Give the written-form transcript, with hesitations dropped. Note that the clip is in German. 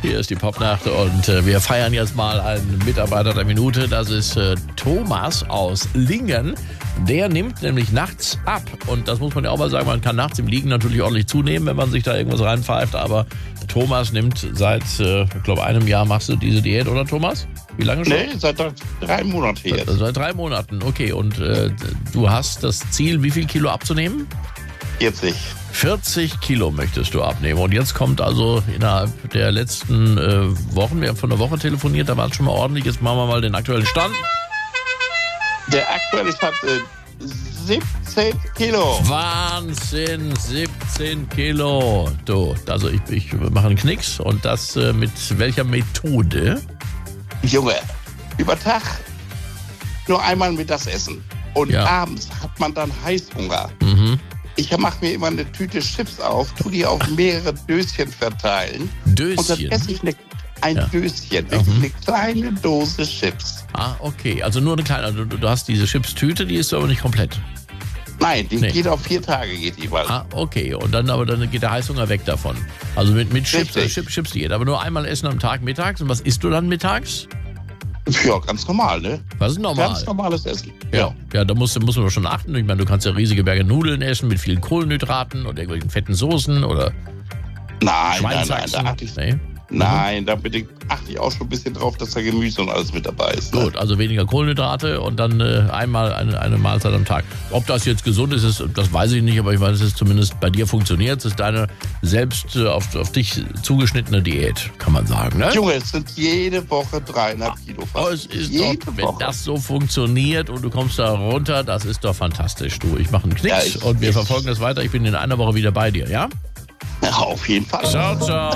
Hier ist die Popnacht und wir feiern jetzt mal einen Mitarbeiter der Minute. Das ist Thomas aus Lingen. Der nimmt nämlich nachts ab. Und das muss man ja auch mal sagen, man kann nachts im Liegen natürlich ordentlich zunehmen, wenn man sich da irgendwas reinpfeift. Aber Thomas nimmt seit, ich glaube, einem Jahr machst du diese Diät, oder Thomas? Wie lange schon? Nee, seit 3 Monaten jetzt. Seit 3 Monaten, okay. Und du hast das Ziel, wie viel Kilo abzunehmen? 40 Kilo möchtest du abnehmen. Und jetzt kommt also innerhalb der letzten Wochen, wir haben vor einer Woche telefoniert, da war es schon mal ordentlich. Jetzt machen wir mal den aktuellen Stand. Der aktuelle Stand 17 Kilo. Wahnsinn, 17 Kilo. Du, also ich mache einen Knicks. Und das mit welcher Methode? Junge, über Tag nur einmal Mittags essen. Und abends hat man dann Heißhunger. Mhm. Ich mache mir immer eine Tüte Chips auf, tue die auf mehrere Döschen verteilen. Döschen? Und dann esse ich ein Döschen, wirklich eine kleine Dose Chips. Ah, okay. Also nur eine kleine. Also du hast diese Chips-Tüte, die ist aber nicht komplett. Nein, die geht auf 4 Tage, geht die mal. Ah, okay. Und dann geht der Heißhunger weg davon. Also mit Chips-Diät. Aber nur einmal essen am Tag mittags. Und was isst du dann mittags? Ja, ganz normal, ne? Was ist normal? Ganz normales Essen. Ja, da musst du schon achten. Ich meine, du kannst ja riesige Berge Nudeln essen mit vielen Kohlenhydraten oder irgendwelchen fetten Soßen oder Nein, Schweinshaxen. da achte ich nicht. Nein, da achte ich auch schon ein bisschen drauf, dass da Gemüse und alles mit dabei ist. Ne? Gut, also weniger Kohlenhydrate und dann einmal eine Mahlzeit am Tag. Ob das jetzt gesund ist, das weiß ich nicht, aber ich weiß, es ist zumindest bei dir funktioniert. Es ist deine selbst auf dich zugeschnittene Diät, kann man sagen. Ne? Junge, es sind jede Woche 3,5 Kilo. Es ist doch, wenn das so funktioniert und du kommst da runter, das ist doch fantastisch. Du, ich mache einen Knicks und wir verfolgen das weiter. Ich bin in einer Woche wieder bei dir, ja? Ja, auf jeden Fall. Ciao, ciao.